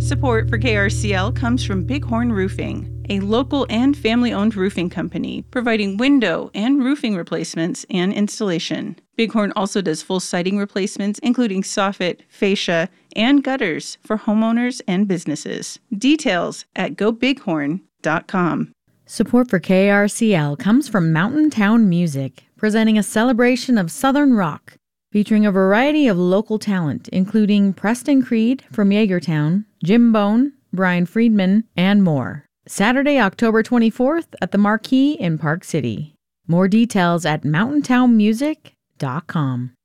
Support for KRCL comes from Bighorn Roofing, a local and family-owned roofing company providing window and roofing replacements and installation. Bighorn also does full siding replacements, including soffit, fascia, and gutters for homeowners and businesses. Details at gobighorn.com. Support for KRCL comes from Mountain Town Music, presenting a celebration of Southern rock, featuring a variety of local talent, including Preston Creed from Yeagertown, Jim Bone, Brian Friedman, and more. Saturday, October 24th at the Marquee in Park City. More details at mountaintownmusic.com.